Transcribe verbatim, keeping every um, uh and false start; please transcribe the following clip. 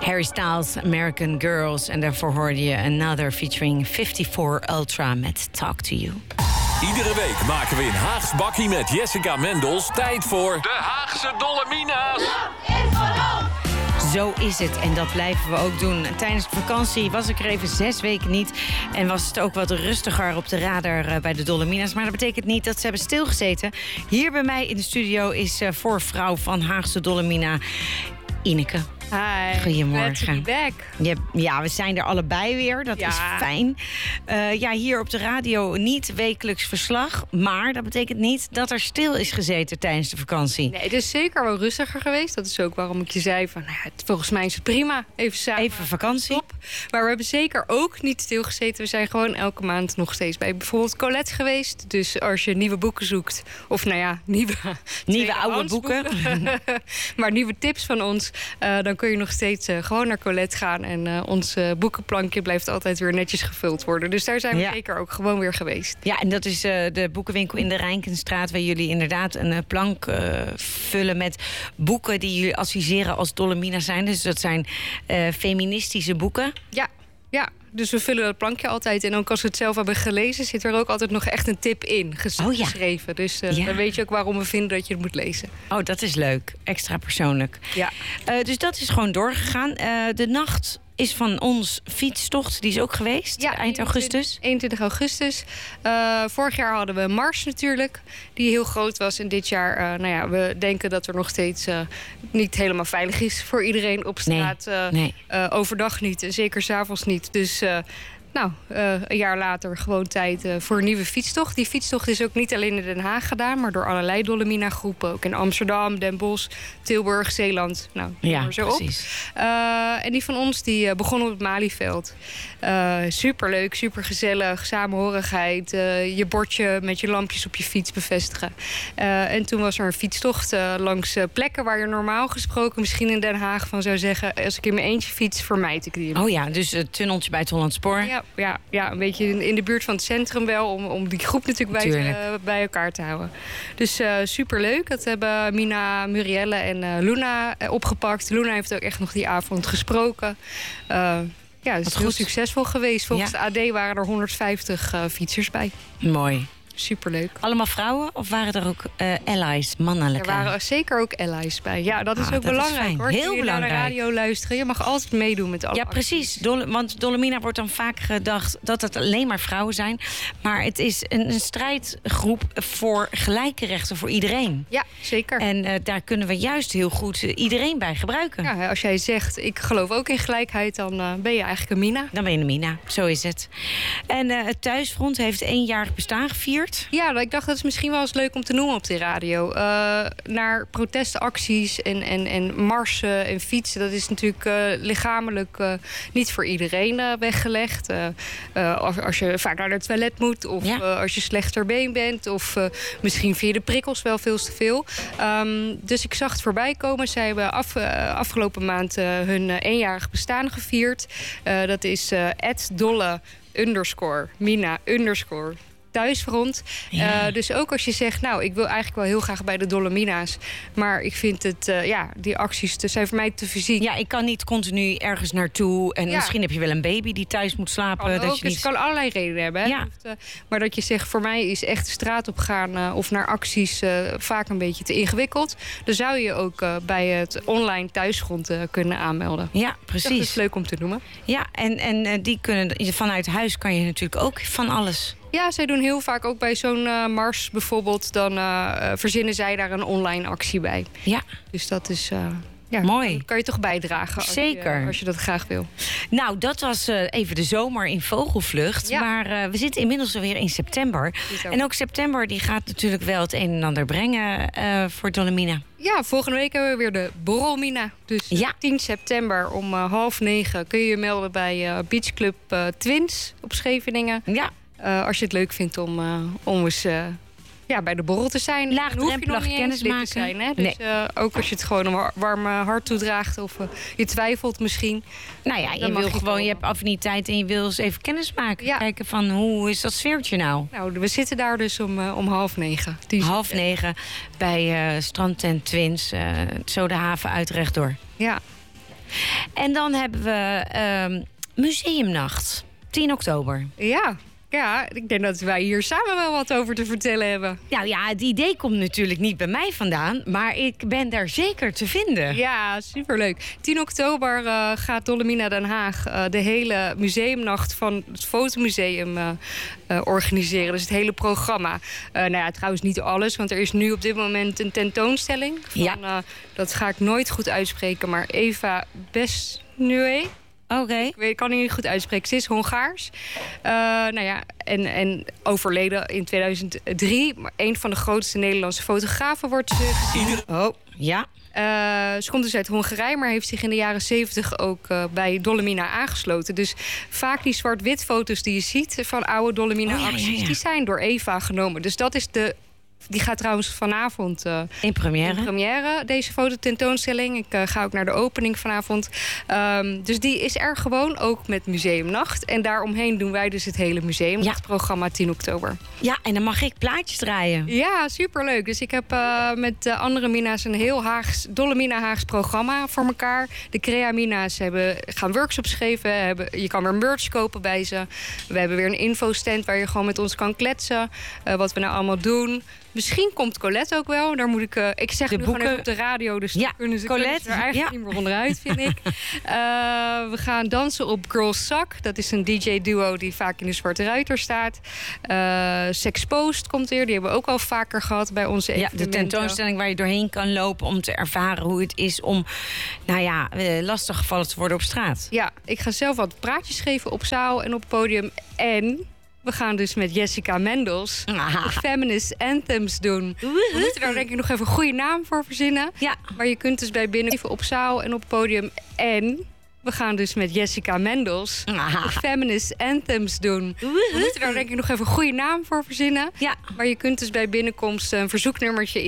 Harry Styles, American Girls. En daarvoor hoorde je Another featuring vijfenvijftig Ultra met Talk to You. Iedere week maken we in Haags Bakkie met Jessica Mendels tijd voor de Haagse Dolomina's. Zo is het en dat blijven we ook doen. Tijdens de vakantie was ik er even zes weken niet. En was het ook wat rustiger op de radar bij de Dolomina's. Maar dat betekent niet dat ze hebben stilgezeten. Hier bij mij in de studio is voorvrouw van Haagse Dolomina, Ineke. Hi. Goedemorgen. Back. Ja, ja, we zijn er allebei weer. Dat ja. is fijn. Uh, ja, hier op de radio niet wekelijks verslag. Maar dat betekent niet dat er stil is gezeten tijdens de vakantie. Nee, het is zeker wel rustiger geweest. Dat is ook waarom ik je zei van, nou, volgens mij is het prima. Even samen. Even vakantie. Top. Maar we hebben zeker ook niet stilgezeten. We zijn gewoon elke maand nog steeds bij bijvoorbeeld Colette geweest. Dus als je nieuwe boeken zoekt. Of nou ja, nieuwe... Nieuwe oude boeken. boeken. Maar nieuwe tips van ons. Uh, dan kun je nog steeds uh, gewoon naar Colette gaan. En uh, ons uh, boekenplankje blijft altijd weer netjes gevuld worden. Dus daar zijn we ja. zeker ook gewoon weer geweest. Ja, en dat is uh, de boekenwinkel in de Rijnkenstraat, waar jullie inderdaad een uh, plank uh, vullen met boeken die jullie adviseren als Dolomina zijn. Dus dat zijn uh, feministische boeken. Ja, ja. Dus we vullen dat plankje altijd. En ook als we het zelf hebben gelezen, zit er ook altijd nog echt een tip in ges- oh, ja. geschreven. Dus uh, ja. dan weet je ook waarom we vinden dat je het moet lezen. Oh, dat is leuk. Extra persoonlijk. Ja. Uh, dus dat is gewoon doorgegaan. Uh, de nacht is van ons fietstocht. Die is ook geweest, ja, eind augustus. eenentwintig augustus. Uh, vorig jaar hadden we Mars natuurlijk, die heel groot was. En dit jaar, uh, nou ja, we denken dat er nog steeds uh, niet helemaal veilig is voor iedereen op straat. Nee, uh, nee. Uh, overdag niet, en zeker 's avonds niet. Dus... Uh, Nou, uh, een jaar later gewoon tijd uh, voor een nieuwe fietstocht. Die fietstocht is ook niet alleen in Den Haag gedaan, maar door allerlei Dolomina-groepen. Ook in Amsterdam, Den Bosch, Tilburg, Zeeland. Nou, ja, er zo precies. op. Uh, en die van ons die uh, begon op het Malieveld. Uh, superleuk, supergezellig, samenhorigheid. Uh, je bordje met je lampjes op je fiets bevestigen. Uh, en toen was er een fietstocht uh, langs uh, plekken waar je normaal gesproken misschien in Den Haag van zou zeggen, als ik in mijn eentje fiets, vermijd ik die. Oh ja, dus het tunneltje bij het Hollandspoor. Ja. Ja, ja, een beetje in, in de buurt van het centrum wel, om, om die groep natuurlijk bij, uh, bij elkaar te houden. Dus uh, superleuk. Dat hebben Mina, Murielle en uh, Luna opgepakt. Luna heeft ook echt nog die avond gesproken. Uh, ja, het is heel succesvol geweest. Volgens ja. de A D waren er honderdvijftig uh, fietsers bij. Mooi. Superleuk. Allemaal vrouwen of waren er ook uh, allies, mannelijke? Er waren zeker ook allies bij. Ja, dat is ah, ook dat belangrijk, is hoor. Heel je belangrijk. Naar de radio luisteren. Je mag altijd meedoen met alle Ja, acties. precies. Dol- want Dolomina wordt dan vaak gedacht dat het alleen maar vrouwen zijn. Maar het is een, een strijdgroep voor gelijke rechten voor iedereen. Ja, zeker. En uh, daar kunnen we juist heel goed uh, iedereen bij gebruiken. Ja, als jij zegt, ik geloof ook in gelijkheid, dan uh, ben je eigenlijk een Mina. Dan ben je een Mina, zo is het. En uh, het Thuisfront heeft éénjarig bestaan gevierd. Ja, ik dacht dat is misschien wel eens leuk om te noemen op de radio. Uh, naar protestacties en, en, en marsen en fietsen. Dat is natuurlijk uh, lichamelijk uh, niet voor iedereen uh, weggelegd. Uh, uh, als, als je vaak naar het toilet moet. Of ja. uh, als je slechter been bent. Of uh, misschien vind je de prikkels wel veel te veel. Um, dus ik zag het voorbij komen. Zij hebben af, uh, afgelopen maand uh, hun uh, eenjarig bestaan gevierd. Uh, dat is uh, at dolle underscore mina underscore Thuisfront. Ja. Uh, dus ook als je zegt, nou, ik wil eigenlijk wel heel graag bij de Dolomina's. Maar ik vind het, uh, ja, die acties zijn voor mij te fysiek. Ja, ik kan niet continu ergens naartoe. En ja. misschien heb je wel een baby die thuis moet slapen. Kan dat ook, je niet... Het kan allerlei redenen hebben. Hè? Ja. Hoeft, uh, maar dat je zegt, voor mij is echt de straat op gaan uh, of naar acties uh, vaak een beetje te ingewikkeld. Dan zou je ook uh, bij het online Thuisfront uh, kunnen aanmelden. Ja, precies. Dat is leuk om te noemen. Ja, en, en uh, die kunnen, vanuit huis kan je natuurlijk ook van alles. Ja, zij doen heel vaak ook bij zo'n uh, mars bijvoorbeeld. Dan uh, verzinnen zij daar een online actie bij. Ja. Dus dat is... Uh, ja, mooi. Dan kan je toch bijdragen als, Zeker. Je, als je dat graag wil. Nou, dat was uh, even de zomer in vogelvlucht. Ja. Maar uh, we zitten inmiddels alweer in september. En ook september die gaat natuurlijk wel het een en ander brengen uh, voor Dolomina. Ja, volgende week hebben we weer de Borrelmina. Dus ja. tien september om uh, half negen kun je je melden bij uh, Beach Club uh, Twins op Scheveningen. Ja. Uh, als je het leuk vindt om, uh, om eens uh, ja, bij de borrel te zijn. Laagdrempelig kennis maken. Te zijn, hè? Dus nee. uh, ook als je het gewoon een warm hart toedraagt of uh, je twijfelt misschien. Nou ja, je wil je gewoon, je hebt affiniteit en je wil eens even kennis maken. Ja. Kijken van hoe is dat sfeertje nou? Nou, we zitten daar dus om, uh, om half negen. Half negen bij uh, Strandtent Twins, uh, zo de haven uit rechtdoor. Ja. En dan hebben we um, museumnacht, tien oktober. Ja. Ja, ik denk dat wij hier samen wel wat over te vertellen hebben. Nou ja, het idee komt natuurlijk niet bij mij vandaan, maar ik ben daar zeker te vinden. Ja, superleuk. tien oktober uh, gaat Dolomina Den Haag uh, de hele museumnacht van het Fotomuseum uh, uh, organiseren. Dus het hele programma. Uh, nou ja, trouwens niet alles, want er is nu op dit moment een tentoonstelling. Van, ja. uh, dat ga ik nooit goed uitspreken, maar Eva Besnue. Oké. Okay. Ik, weet, ik kan het niet goed uitspreken. Ze is Hongaars. Uh, nou ja, en, en overleden in tweeduizend drie. Maar een van de grootste Nederlandse fotografen wordt ze gezien. Oh, ja. Uh, ze komt dus uit Hongarije, maar heeft zich in de jaren zeventig ook uh, bij Dolomina aangesloten. Dus vaak die zwart-wit foto's die je ziet van oude Dolomina-acties... Oh, ja, ja, ja. die zijn door Eva genomen. Dus dat is de... Die gaat trouwens vanavond uh, in première. in première, deze fototentoonstelling. Ik uh, ga ook naar de opening vanavond. Um, dus die is er gewoon, ook met Museumnacht. En daaromheen doen wij dus het hele museumnachtprogramma ja. tien oktober. Ja, en dan mag ik plaatjes draaien. Ja, superleuk. Dus ik heb uh, met uh, andere Mina's een heel Haags, Dolomina Haags programma voor elkaar. De Crea Mina's hebben, gaan workshops geven. Hebben, je kan weer merch kopen bij ze. We hebben weer een infostand waar je gewoon met ons kan kletsen. Uh, wat we nou allemaal doen. Misschien komt Colette ook wel. Daar moet ik. Uh, ik zeg de nu boeken... gewoon even op de radio, dus ja, kunnen ze Colette er eigenlijk ja. niet meer onderuit, vind ik. Uh, we gaan dansen op Girls Suck. Dat is een D J-duo die vaak in de Zwarte Ruiter staat. Uh, Sexposed komt weer. Die hebben we ook al vaker gehad bij onze evenementen. Ja, de tentoonstelling waar je doorheen kan lopen om te ervaren hoe het is om, nou ja, lastiggevallen te worden op straat. Ja, ik ga zelf wat praatjes geven op zaal en op podium. En we gaan dus met Jessica Mendels ah. de Feminist Anthems doen. We moeten daar denk ik nog even een goede naam voor verzinnen. Ja. Maar je kunt dus bij binnen even op zaal en op podium. En we gaan dus met Jessica Mendels ah. de Feminist Anthems doen. We moeten daar denk ik nog even een goede naam voor verzinnen. Ja. Maar je kunt dus bij binnenkomst een verzoeknummertje